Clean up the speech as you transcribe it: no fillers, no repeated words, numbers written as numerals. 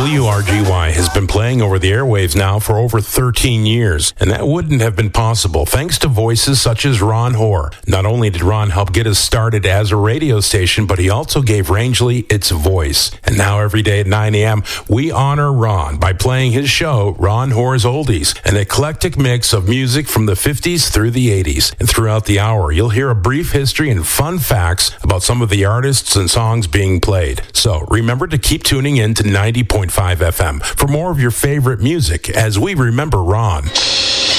WRGY has been playing over the airwaves now for over 13 years, and that wouldn't have been possible thanks to voices such as Ron Hoare. Not only did Ron help get us started as a radio station, but he also gave Rangeley its voice. And now every day at 9 a.m., we honor Ron by playing his show, Ron Hoare's Oldies, an eclectic mix of music from the 50s through the 80s. And throughout the hour, you'll hear a brief history and fun facts about some of the artists and songs being played. So remember to keep tuning in to 90.5 FM for more of your favorite music as we remember Ron.